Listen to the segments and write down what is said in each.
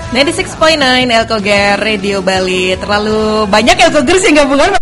96.9 Elkoger Radio Bali. Terlalu banyak Elkogers yang gabungan.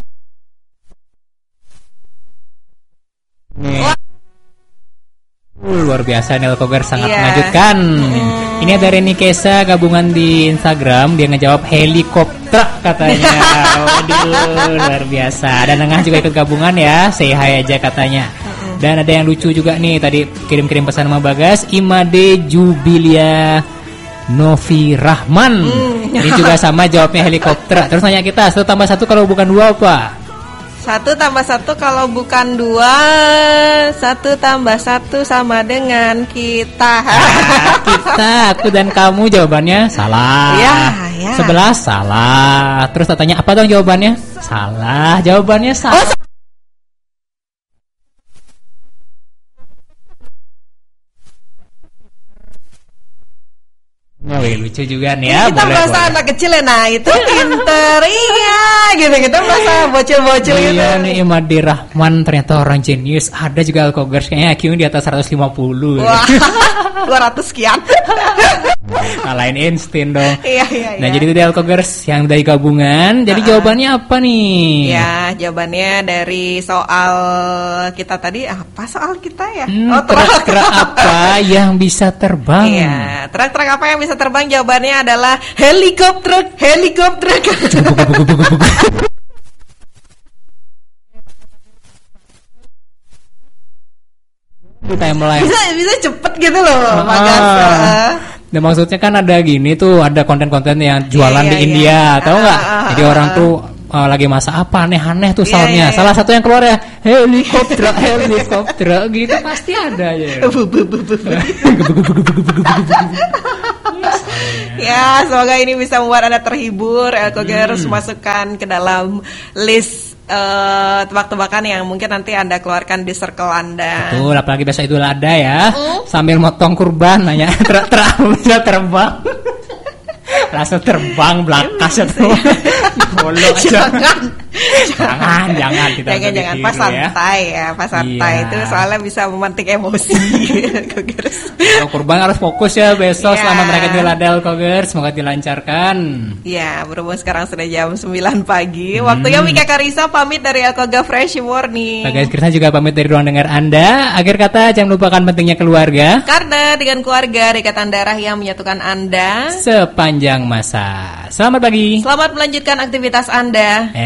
Luar biasa nih Elkoger, sangat mengejutkan. Ini ada Reni Kesa gabungan di Instagram, dia ngejawab helikopter katanya. Waduh, luar biasa. Dan Nengah juga ikut gabungan ya, say hi aja katanya. Dan ada yang lucu juga nih, tadi kirim-kirim pesan sama Bagas, Imade Jubilia Novi Rahman. Ini juga sama jawabnya helikopter. Terus nanya kita, 1 tambah 1 kalau bukan 2 apa? 1 tambah 1 kalau bukan 2, 1 tambah 1 sama dengan kita. Kita, aku dan kamu jawabannya salah. Ya. 11 salah. Terus tanya apa dong jawabannya? Salah. Jawabannya salah. Lucu juga nih ya. Kita merasa anak kecil ya, nah itu pinter, iya gitu. Kita merasa bocil-bocil gitu. Iya nih, Imadi Rahman ternyata orang jenius. Ada juga Elkogers kayaknya IQ di atas 150. Wah, 200 sekian. Kalahin Einstein dong. Iya. Nah jadi itu dia Elkogers yang dari gabungan. Jadi jawabannya apa nih? Ya, jawabannya dari soal kita tadi, apa soal kita ya? Truk apa yang bisa terbang? Iya, truk apa yang bisa terbang? Jawabannya adalah helikopter. Bisa cepet gitu loh, Bagas. Nah maksudnya kan ada gini tuh, ada konten-konten yang jualan di India, tahu nggak? Jadi orang tuh lagi masak apa aneh-aneh tuh soundnya. Salah satu yang keluar ya helikopter gitu pasti ada ya. Ya, semoga ini bisa membuat Anda terhibur. Elkogers masukkan ke dalam list tebak-tebakan yang mungkin nanti Anda keluarkan di circle Anda. Betul, apalagi besok Idul Adha ya. Sambil motong kurban nanya bisa terbang. Langsung terbang belakas itu. Jangan kita jangan pas santai ya. Pas santai itu soalnya bisa memantik emosi. Kalau kurban harus fokus ya besok. Selamat merayakan Idul Adha Elkogers, semoga dilancarkan. Ya, berhubung sekarang sudah jam 9 pagi. Waktunya Mika Karisa pamit dari Elkoga Fresh Morning. Bagas Krisna juga pamit dari ruang dengar Anda. Akhir kata, jangan lupakan pentingnya keluarga. Karena dengan keluarga ikatan darah yang menyatukan Anda sepanjang masa. Selamat pagi. Selamat melanjutkan aktivitas Anda.